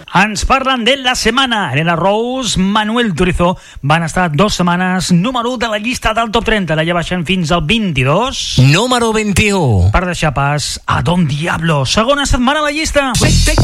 Ens parlen de la setmana. Elena Rose, Manuel Turizo van estar 2 setmanes número 1 de la llista del top 30. La ja baixen fins al 22. Número 21. Per deixar pas a Don Diablo. Segona setmana a la llista.